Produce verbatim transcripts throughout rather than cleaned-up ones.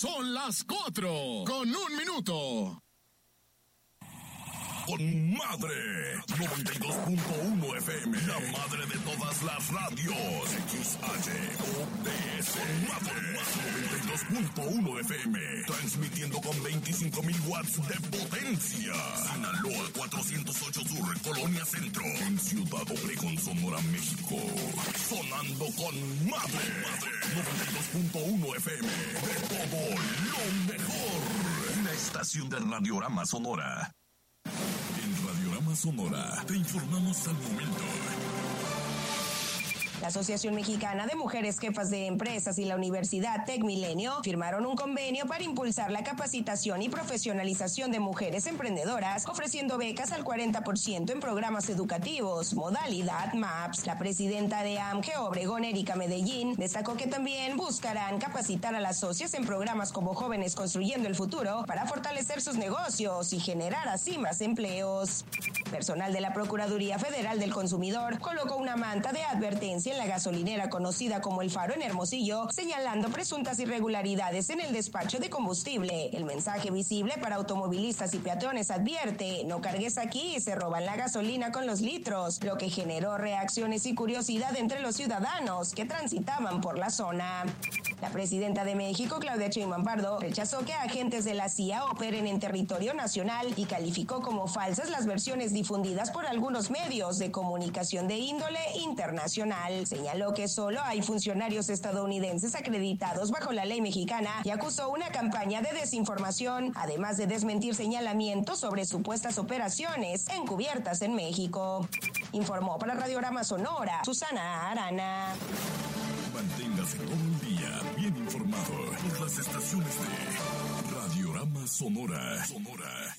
Son las cuatro con un minuto. Con madre, noventa y dos punto uno F M, la madre de todas las radios, X H O T S, con madre, noventa y dos punto uno F M, transmitiendo con veinticinco mil watts de potencia. Sinaloa cuatrocientos ocho Sur, Colonia Centro, en Ciudad Obregón, Sonora, México. Sonando con madre, noventa y dos punto uno F M, de todo lo mejor. Una estación de Radiorama Sonora. En Radiorama Sonora te informamos al momento. La Asociación Mexicana de Mujeres Jefas de Empresas y la Universidad Tec Milenio firmaron un convenio para impulsar la capacitación y profesionalización de mujeres emprendedoras, ofreciendo becas al cuarenta por ciento en programas educativos, modalidad MAPS. La presidenta de A M G Obregón, Erika Medellín, destacó que también buscarán capacitar a las socias en programas como Jóvenes Construyendo el Futuro para fortalecer sus negocios y generar así más empleos. Personal de la Procuraduría Federal del Consumidor colocó una manta de advertencia en la gasolinera conocida como El Faro en Hermosillo, señalando presuntas irregularidades en el despacho de combustible. El mensaje visible para automovilistas y peatones advierte: no cargues aquí, se roban la gasolina con los litros, lo que generó reacciones y curiosidad entre los ciudadanos que transitaban por la zona. La presidenta de México, Claudia Sheinbaum Pardo, rechazó que agentes de la C I A operen en territorio nacional y calificó como falsas las versiones difundidas por algunos medios de comunicación de índole internacional. Señaló que solo hay funcionarios estadounidenses acreditados bajo la ley mexicana y acusó una campaña de desinformación, además de desmentir señalamientos sobre supuestas operaciones encubiertas en México. Informó para Radiorama Sonora, Susana Arana. Manténgase todo el día bien informado por las estaciones de Radiorama Sonora. Sonora.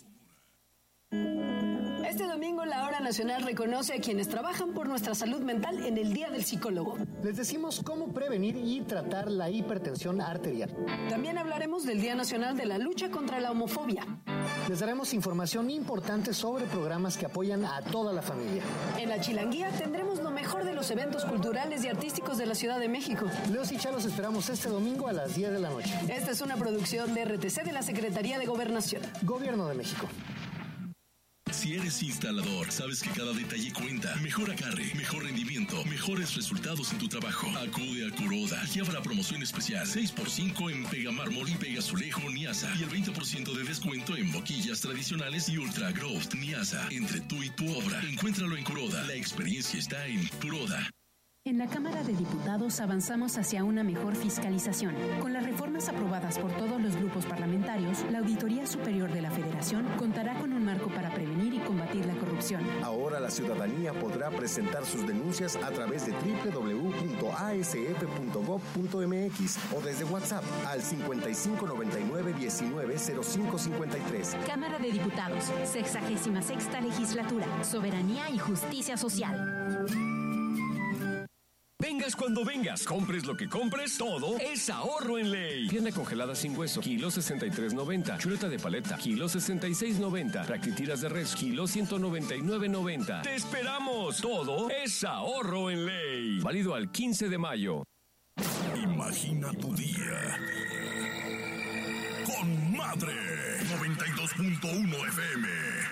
Este domingo la Hora Nacional reconoce a quienes trabajan por nuestra salud mental en el Día del Psicólogo. Les decimos cómo prevenir y tratar la hipertensión arterial. También hablaremos del Día Nacional de la Lucha contra la Homofobia. Les daremos información importante sobre programas que apoyan a toda la familia. En la Chilanguía tendremos lo mejor de los eventos culturales y artísticos de la Ciudad de México. Leos y Cha los esperamos este domingo a las diez de la noche. Esta es una producción de R T C de la Secretaría de Gobernación. Gobierno de México. Si eres instalador, sabes que cada detalle cuenta. Mejor agarre, mejor rendimiento, mejores resultados en tu trabajo. Acude a Kuroda. Aquí habrá promoción especial. seis por cinco en Pega Mármol y Pega Azulejo Niasa. Y el veinte por ciento de descuento en boquillas tradicionales y Ultra Growth Niasa. Entre tú y tu obra. Encuéntralo en Kuroda. La experiencia está en Kuroda. En la Cámara de Diputados avanzamos hacia una mejor fiscalización. Con las reformas aprobadas por todos los grupos parlamentarios, la Auditoría Superior de la Federación contará con un marco para prevenir y combatir la corrupción. Ahora la ciudadanía podrá presentar sus denuncias a través de doble u doble u doble u punto a s f punto gob punto m x o desde WhatsApp al cincuenta y cinco noventa y nueve diecinueve cero cinco cincuenta y tres. Cámara de Diputados, sexagésima sexta legislatura, soberanía y justicia social. Vengas cuando vengas, compres lo que compres, todo es ahorro en ley. Pierna congelada sin hueso, kilo sesenta y tres noventa. Chuleta de paleta, kilo sesenta y seis noventa. Practitiras de res, kilo ciento noventa y nueve noventa. ¡Te esperamos! Todo es ahorro en ley. Válido al quince de mayo. Imagina tu día con madre. noventa y dos punto uno F M.